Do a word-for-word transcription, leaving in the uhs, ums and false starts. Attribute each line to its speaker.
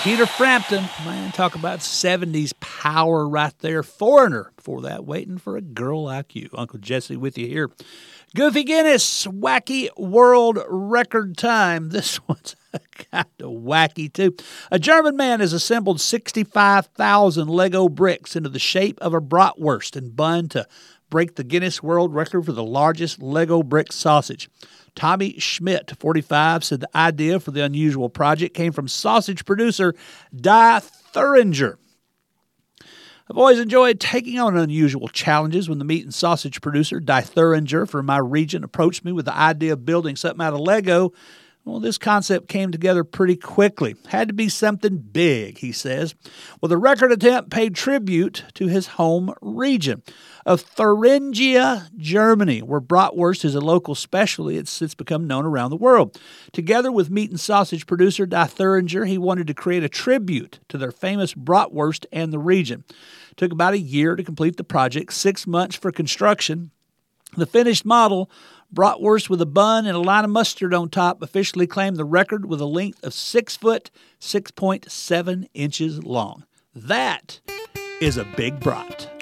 Speaker 1: Peter Frampton. Man, talk about seventies power right there. Foreigner, before that, Waiting for a Girl Like You. Uncle Jesse with you here. Goofy Guinness, wacky world record time. This one's kind of wacky, too. A German man has assembled sixty-five thousand Lego bricks into the shape of a bratwurst and bun to break the Guinness World Record for the largest Lego brick sausage. Tommy Schmidt, forty-five, said the idea for the unusual project came from sausage producer Die Thuringer. I've always enjoyed taking on unusual challenges. When the meat and sausage producer, Die Thuringer, for my region approached me with the idea of building something out of Lego, well, this concept came together pretty quickly. Had to be something big, he says. Well, the record attempt paid tribute to his home region of Thuringia, Germany, where bratwurst is a local specialty. It's, it's become known around the world. Together with meat and sausage producer Die Thuringer, he wanted to create a tribute to their famous bratwurst and the region. It took about a year to complete the project, six months for construction. The finished model, bratwurst with a bun and a line of mustard on top, officially claimed the record with a length of six foot, six point seven inches long. That is a big brat.